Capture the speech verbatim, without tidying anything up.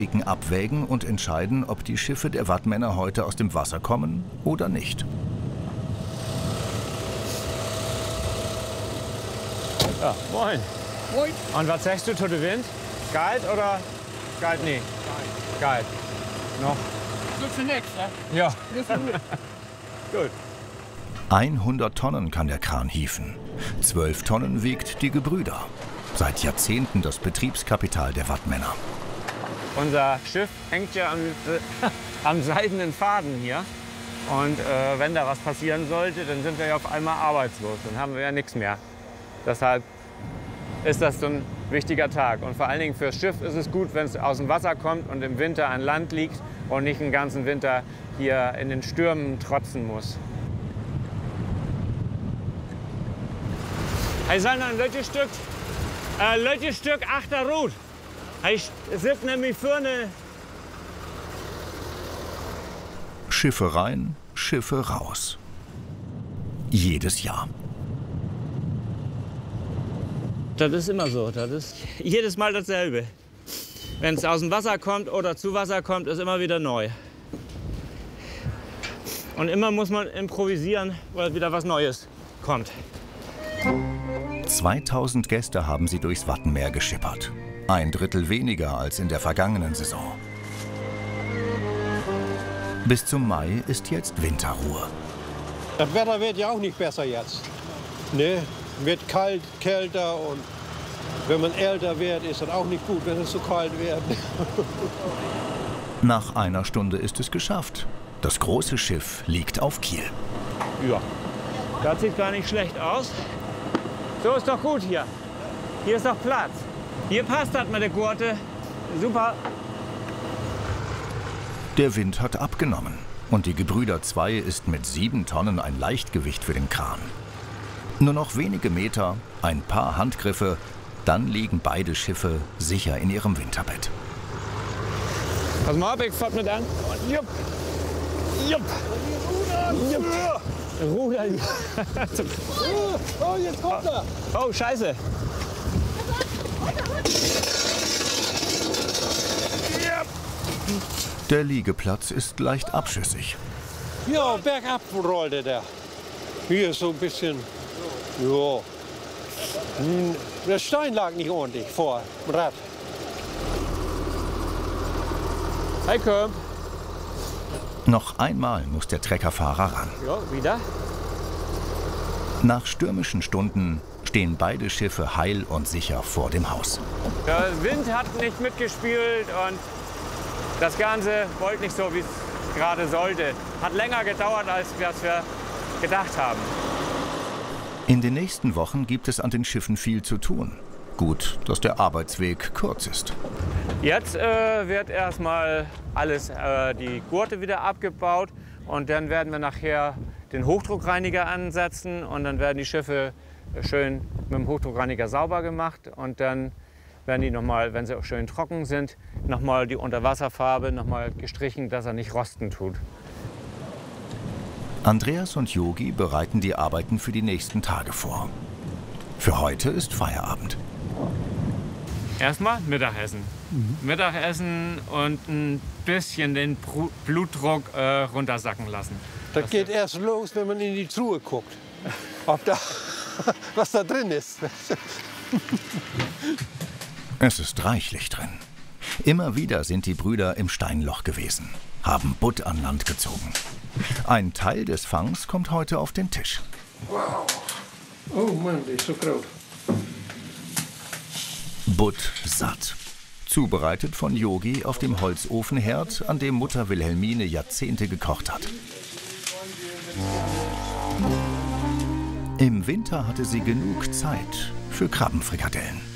abwägen und entscheiden, ob die Schiffe der Wattmänner heute aus dem Wasser kommen oder nicht. Ja, moin. Moin. Und was sagst du zu dem Wind? Kalt oder kalt? Nee. Kalt. Noch? Gut für nix, ne? Ja. Gut. hundert Tonnen kann der Kran hieven. zwölf Tonnen wiegt die Gebrüder. Seit Jahrzehnten das Betriebskapital der Wattmänner. Unser Schiff hängt ja am, äh, am seidenen Faden hier. Und äh, wenn da was passieren sollte, dann sind wir ja auf einmal arbeitslos. Dann haben wir ja nichts mehr. Deshalb ist das so ein wichtiger Tag. Und vor allen Dingen fürs Schiff ist es gut, wenn es aus dem Wasser kommt und im Winter an Land liegt und nicht den ganzen Winter hier in den Stürmen trotzen muss. Ich soll noch ein letztes Stück, äh, letztes Stück achter Rot. Ich sitze nämlich für eine... Schiffe rein, Schiffe raus. Jedes Jahr. Das ist immer so. Das ist jedes Mal dasselbe. Wenn es aus dem Wasser kommt oder zu Wasser kommt, ist immer wieder neu. Und immer muss man improvisieren, weil wieder was Neues kommt. zweitausend Gäste haben sie durchs Wattenmeer geschippert. Ein Drittel weniger als in der vergangenen Saison. Bis zum Mai ist jetzt Winterruhe. Das Wetter wird ja auch nicht besser jetzt. Ne? Wird kalt, kälter und wenn man älter wird, ist es auch nicht gut, wenn es so kalt wird. Nach einer Stunde ist es geschafft. Das große Schiff liegt auf Kiel. Ja, das sieht gar nicht schlecht aus. So ist doch gut hier. Hier ist doch Platz. Hier passt das mit der Gurte. Super. Der Wind hat abgenommen und die Gebrüder zwei ist mit sieben Tonnen ein Leichtgewicht für den Kran. Nur noch wenige Meter, ein paar Handgriffe, dann liegen beide Schiffe sicher in ihrem Winterbett. Pass mal auf, ich fahr mit an. Jupp. Jupp. Jupp. Ruder. Oh, jetzt kommt er! Oh, Scheiße. Der Liegeplatz ist leicht abschüssig. Ja, bergab rollte der. Hier ist so ein bisschen, ja, der Stein lag nicht ordentlich vor dem Rad. Hey, Köp. Noch einmal muss der Treckerfahrer ran. Ja, wieder. Nach stürmischen Stunden stehen beide Schiffe heil und sicher vor dem Haus. Der Wind hat nicht mitgespielt und das Ganze wollte nicht so, wie es gerade sollte. Hat länger gedauert, als wir gedacht haben. In den nächsten Wochen gibt es an den Schiffen viel zu tun. Gut, dass der Arbeitsweg kurz ist. Jetzt äh, wird erstmal alles, äh, die Gurte wieder abgebaut und dann werden wir nachher den Hochdruckreiniger ansetzen und dann werden die Schiffe schön mit dem Hochdruckreiniger sauber gemacht und dann werden die nochmal, wenn sie auch schön trocken sind, nochmal die Unterwasserfarbe nochmal gestrichen, dass er nicht rosten tut. Andreas und Yogi bereiten die Arbeiten für die nächsten Tage vor. Für heute ist Feierabend. Erstmal Mittagessen. Mhm. Mittagessen und ein bisschen den Blutdruck äh, runtersacken lassen. Das, das geht erst los, wenn man in die Truhe guckt, ob da, was da drin ist. Es ist reichlich drin. Immer wieder sind die Brüder im Steinloch gewesen, haben Butt an Land gezogen. Ein Teil des Fangs kommt heute auf den Tisch. Wow. Oh Mann, die ist so groß. Butt satt. Zubereitet von Yogi auf dem Holzofenherd, an dem Mutter Wilhelmine Jahrzehnte gekocht hat. Im Winter hatte sie genug Zeit für Krabbenfrikadellen.